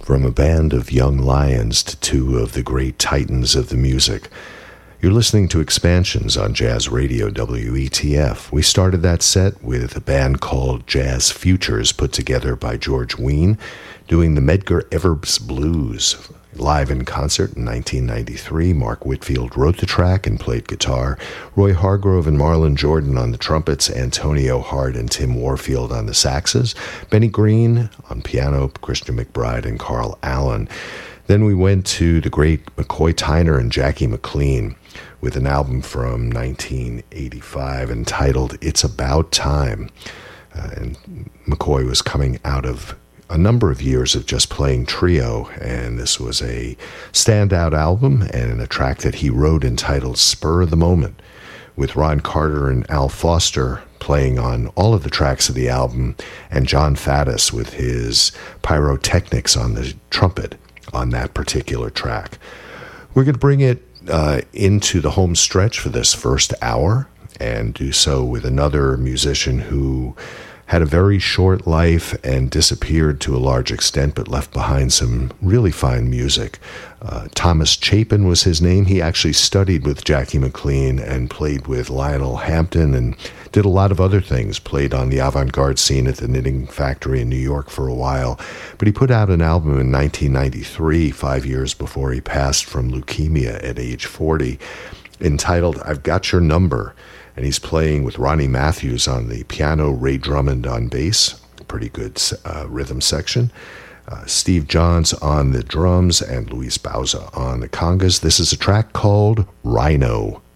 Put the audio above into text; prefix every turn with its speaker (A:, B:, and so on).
A: From a band of young lions to two of the great titans of the music. You're listening to Expansions on Jazz Radio WETF. We started that set with a band called Jazz Futures, put together by George Wein, doing the Medgar Evers Blues. Live in concert in 1993, Mark Whitfield wrote the track and played guitar. Roy Hargrove and Marlon Jordan on the trumpets, Antonio Hart and Tim Warfield on the saxes, Benny Green on piano, Christian McBride and Carl Allen. Then we went to the great McCoy Tyner and Jackie McLean with an album from 1985 entitled It's About Time. And McCoy was coming out of a number of years of just playing trio, and this was a standout album and a track that he wrote entitled Spur of the Moment, with Ron Carter and Al Foster playing on all of the tracks of the album, and John Faddis with his pyrotechnics on the trumpet on that particular track. We're going to bring it into the home stretch for this first hour, and do so with another musician who had a very short life and disappeared to a large extent, but left behind some really fine music. Thomas Chapin was his name. He actually studied with Jackie McLean and played with Lionel Hampton and did a lot of other things, played on the avant-garde scene at the Knitting Factory in New York for a while. But he put out an album in 1993, 5 years before he passed from leukemia at age 40, entitled I've Got Your Number. And he's playing with Ronnie Matthews on the piano, Ray Drummond on bass, pretty good rhythm section, Steve Johns on the drums, and Luis Bauza on the congas. This is a track called Rhino.